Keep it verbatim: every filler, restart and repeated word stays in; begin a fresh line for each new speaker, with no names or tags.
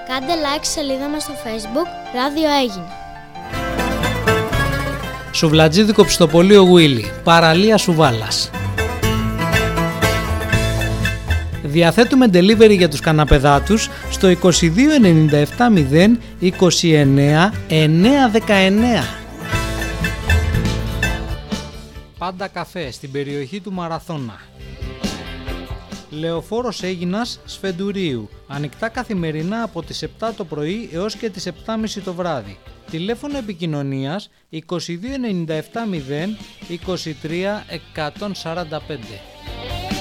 Κάντε like στη σελίδα μας στο Facebook Ράδιο Έγινε.
Σουβλατζίδικο Ψητοπολείο Γουίλι, παραλία Σουβάλας. Διαθέτουμε delivery για τους καναπεδάτους στο είκοσι δύο ενενήντα επτά μηδέν είκοσι εννέα εννιακόσια δεκαεννέα. Πάντα καφέ στην περιοχή του Μαραθώνα. Λεωφόρος Αίγινας Σφεντουρίου. Ανοιχτά καθημερινά από τις επτά το πρωί έως και τις επτά και μισή το βράδυ. Τηλέφωνο επικοινωνίας είκοσι δύο ενενήντα επτά μηδέν είκοσι τρία εκατόν σαράντα πέντε.